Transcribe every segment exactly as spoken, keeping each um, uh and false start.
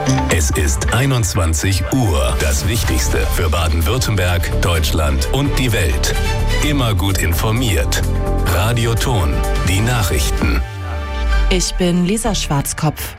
Es ist einundzwanzig Uhr. Das Wichtigste für Baden-Württemberg, Deutschland und die Welt. Immer gut informiert. Radio Ton, die Nachrichten. Ich bin Lisa Schwarzkopf.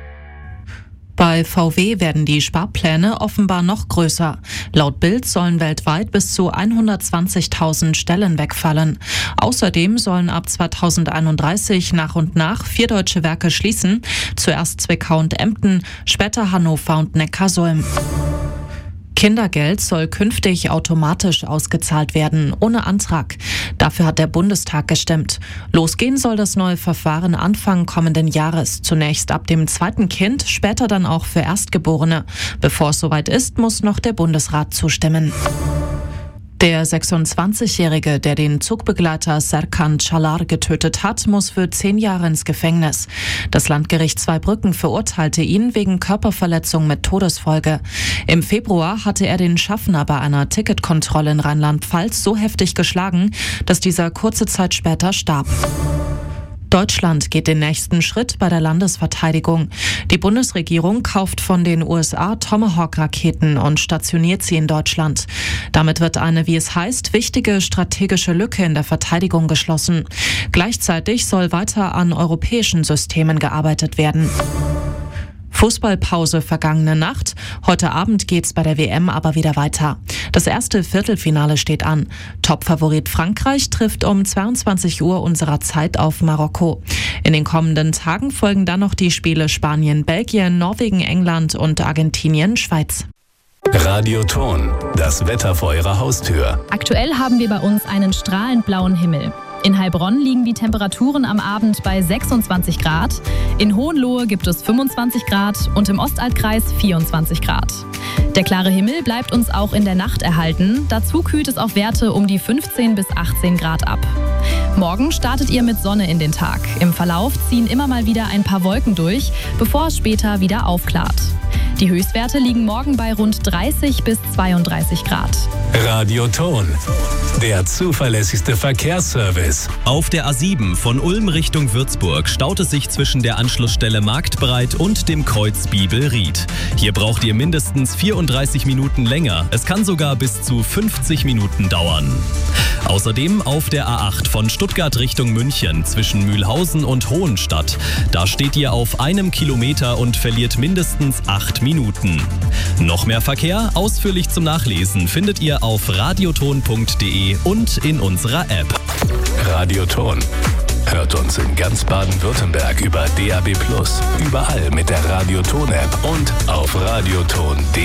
Bei V W werden die Sparpläne offenbar noch größer. Laut Bild sollen weltweit bis zu hundertzwanzigtausend Stellen wegfallen. Außerdem sollen ab zweitausendeinunddreißig nach und nach vier deutsche Werke schließen. Zuerst Zwickau und Emden, später Hannover und Neckarsulm. Kindergeld soll künftig automatisch ausgezahlt werden, ohne Antrag. Dafür hat der Bundestag gestimmt. Losgehen soll das neue Verfahren Anfang kommenden Jahres. Zunächst ab dem zweiten Kind, später dann auch für Erstgeborene. Bevor es soweit ist, muss noch der Bundesrat zustimmen. Der sechsundzwanzigjährige, der den Zugbegleiter Serkan Çalar getötet hat, muss für zehn Jahre ins Gefängnis. Das Landgericht Zweibrücken verurteilte ihn wegen Körperverletzung mit Todesfolge. Im Februar hatte er den Schaffner bei einer Ticketkontrolle in Rheinland-Pfalz so heftig geschlagen, dass dieser kurze Zeit später starb. Deutschland geht den nächsten Schritt bei der Landesverteidigung. Die Bundesregierung kauft von den U S A Tomahawk-Raketen und stationiert sie in Deutschland. Damit wird eine, wie es heißt, wichtige strategische Lücke in der Verteidigung geschlossen. Gleichzeitig soll weiter an europäischen Systemen gearbeitet werden. Fußballpause vergangene Nacht. Heute Abend geht's bei der W M aber wieder weiter. Das erste Viertelfinale steht an. Topfavorit Frankreich trifft um zweiundzwanzig Uhr unserer Zeit auf Marokko. In den kommenden Tagen folgen dann noch die Spiele Spanien, Belgien, Norwegen, England und Argentinien, Schweiz. Radio Ton, das Wetter vor Ihrer Haustür. Aktuell haben wir bei uns einen strahlend blauen Himmel. In Heilbronn liegen die Temperaturen am Abend bei sechsundzwanzig Grad, in Hohenlohe gibt es fünfundzwanzig Grad und im Ostaltkreis vierundzwanzig Grad. Der klare Himmel bleibt uns auch in der Nacht erhalten, dazu kühlt es auf Werte um die fünfzehn bis achtzehn Grad ab. Morgen startet ihr mit Sonne in den Tag. Im Verlauf ziehen immer mal wieder ein paar Wolken durch, bevor es später wieder aufklart. Die Höchstwerte liegen morgen bei rund dreißig bis zweiunddreißig Grad. Radio Ton, der zuverlässigste Verkehrsservice. Auf der A sieben von Ulm Richtung Würzburg staut es sich zwischen der Anschlussstelle Marktbreit und dem Kreuz Biebel-Ried. Hier braucht ihr mindestens vierunddreißig Minuten länger. Es kann sogar bis zu fünfzig Minuten dauern. Außerdem auf der A acht von Stuttgart Richtung München zwischen Mühlhausen und Hohenstadt. Da steht ihr auf einem Kilometer und verliert mindestens acht Minuten. Noch mehr Verkehr, ausführlich zum Nachlesen, findet ihr auf radioton punkt de und in unserer App. Radio Ton. Hört uns in ganz Baden-Württemberg über D A B plus, überall mit der Radio Ton App und auf radioton punkt de.